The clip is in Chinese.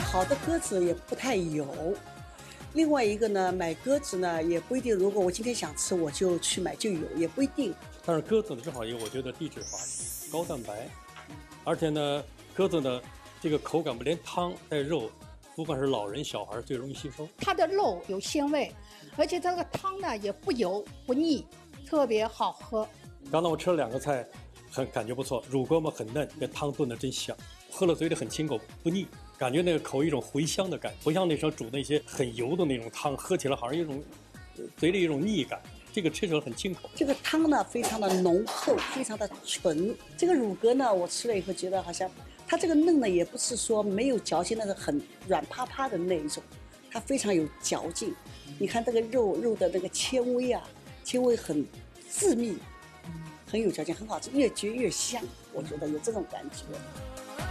好的鸽子也不太有。另外一个呢，买鸽子呢也不一定，如果我今天想吃，我就去买就有，也不一定。 但是鸽子呢，正好我觉得低脂肪、高蛋白，而且呢，鸽子呢这个口感不连汤带肉，不管是老人小孩最容易吸收。 它的肉有鲜味，而且它这个汤呢也不油不腻，特别好喝。 刚才我吃了2个菜，感觉不错，乳鸽嘛很嫩，这汤炖的真香，喝了嘴里很清口不腻，感觉那个口一种回香的感觉，不像那时候煮那些很油的那种汤，喝起来好像有一种嘴里一种腻感。这个吃起来很清口。 这个汤呢非常的浓厚，非常的纯。这个乳鸽呢，我吃了以后觉得好像它这个嫩呢，也不是说没有嚼劲，那个很软趴趴的那一种，它非常有嚼劲。你看这个肉的那个纤维啊，纤维很致密，很有嚼劲，很好吃，越嚼越香。我觉得有这种感觉。